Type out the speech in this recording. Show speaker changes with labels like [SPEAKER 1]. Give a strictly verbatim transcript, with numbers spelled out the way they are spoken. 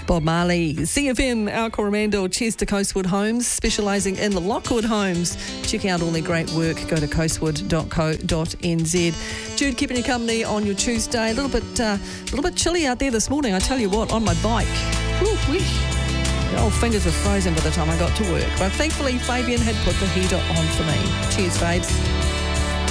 [SPEAKER 1] Bob Marley, C F M, our Coromandel, cheers to Coastwood Homes, specialising in the Lockwood homes. Check out all their great work. Go to coastwood dot co dot n z. Jude, keeping you company on your Tuesday. A little bit, uh, a little bit chilly out there this morning. I tell you what, on my bike, whew, whew, the old fingers were frozen by the time I got to work. But thankfully, Fabian had put the heater on for me. Cheers, babes.